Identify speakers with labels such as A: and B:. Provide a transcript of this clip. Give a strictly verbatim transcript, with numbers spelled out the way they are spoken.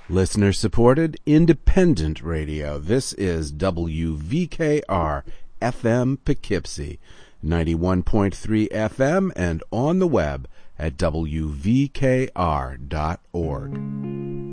A: Listener-supported, independent radio. This is W V K R F M Poughkeepsie, ninety-one point three F M, and on the web at W V K R dot org.